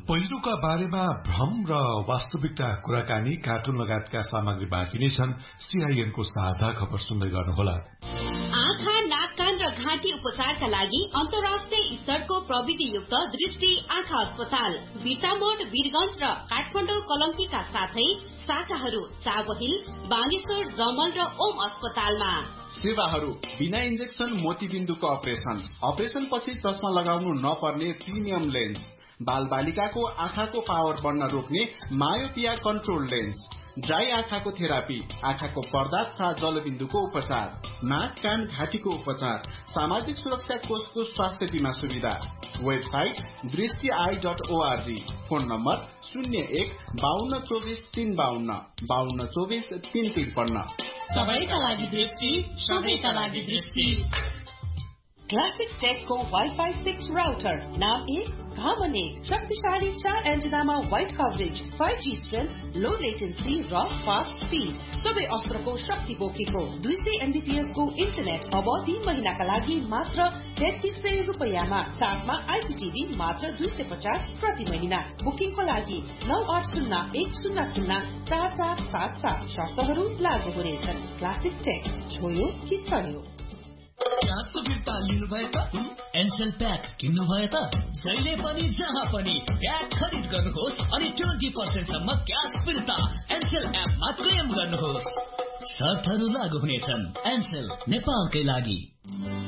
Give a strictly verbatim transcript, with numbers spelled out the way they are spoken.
पहिरोका बारेमा भ्रम र वास्तविकता कुराकानी, कार्टुन लगायतका सामग्री बाँकी नै छन्। सीआईएनको साझा खबर सुन्दै गर्नुहोला। आँखा, नाक, कान र घाँटी उपचारका लागि अन्तर्राष्ट्रिय स्तरको प्रविधियुक्त दृष्टि आँखा अस्पताल बिर्तामोड, वीरगंज र काठमाडौँ कलङ्कीका साथै शाखाहरू चाबहिल, बानेश्वर, जमल र ओम अस्पतालमा। सेवाहरू बिना इन्जेक्सन मोतीबिन्दुको अपरेसन, अपरेसन पछि चस्मा लगाउनु नपर्ने प्रिमियम लेन्स, बाल बालिकाको आँखाको पावर बढ्न रोक्ने मायोपिया कन्ट्रोल लेन्स, ड्राई आँखाको थेरापी, आँखाको पर्दा तथा जलबिन्दुको उपचार, नाक, कान, घाँटीको उपचार, सामाजिक सुरक्षा कोषको स्वास्थ्य बीमा सुविधा। वेबसाइट दृष्टि I dot ORG. Phone number शून्य एक बाहन्न चौबिस तीन बाहन्न बाहन्न चौबिस तीन त्रिपन्न। सबैका लागि दृष्टि, सबैका लागि दृष्टि। क्लासिक टेकको वाइफाई सिक्स राउटर, नाम एक, काम अनेक, शक्तिशाली चार एन्टेनामा wide coverage, five G strength, लो लेटेन्सी र फास्ट स्पीड, सबै अस्त्रको शक्ति बोकेको, दुई सय एमबीपीएस को इन्टरनेट अब तीन महिनाका लागि मात्र तेत्तीस सय रुपियाँमा, साथमा आइपीटीभी मात्र दुई सय पचास प्रति महिना। बुकिङको लागि नौ आठ शून्य एक शून्य शून्य चार चार सात सात। शर्तहरू लागू हुनेछन्। क्लासिक टेक, छोयो कि चल्यो। क्यासको फिर्ता लिनुभयो त? एनसेल प्याक किन्नुभयो त? जहिले पनि जहाँ पनि प्याक खरिद गर्नुहोस् अनि ट्वेन्टी पर्सेन्ट सम्म क्यास फिर्ता एनसेल एपमा क्लेम गर्नुहोस्। शर्तहरू लागू हुनेछन्। एनसेल, नेपालकै लागि।